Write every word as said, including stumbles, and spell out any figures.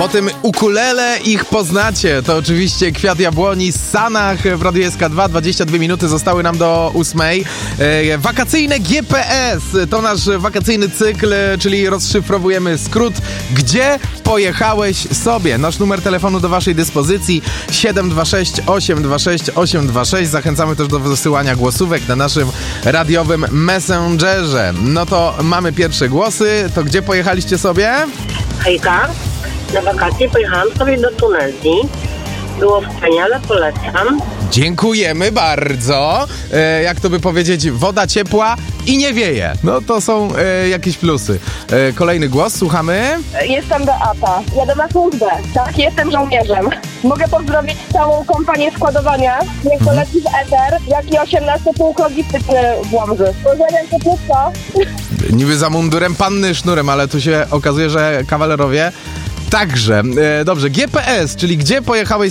Po tym ukulele ich poznacie. To oczywiście Kwiat Jabłoni z Sanach w Radiu S K dwa. dwadzieścia dwie minuty zostały nam do ósmej. E, wakacyjne G P S to nasz wakacyjny cykl, czyli rozszyfrowujemy skrót. Gdzie pojechałeś sobie? Nasz numer telefonu do waszej dyspozycji siedem dwa sześć osiem dwa sześć osiem dwa sześć. Zachęcamy też do wysyłania głosówek na naszym radiowym Messengerze. No to mamy pierwsze głosy. To gdzie pojechaliście sobie? Hejka, na wakacje pojechałam sobie do Tunezji. Było wspaniale, polecam. Dziękujemy bardzo. E, jak to by powiedzieć, woda ciepła i nie wieje. No to są e, jakieś plusy. E, kolejny głos, słuchamy. Jestem Beata. Jadę na służbę. Tak, jestem żołnierzem. Mogę pozdrowić całą kompanię składowania. Niech to leci w eter, jak i osiemnasty pułk logistyczny w Łomży. Pozdrawiam cię, krótko. Niby za mundurem panny sznurem, ale tu się okazuje, że kawalerowie także. E, dobrze, G P S, czyli gdzie pojechałeś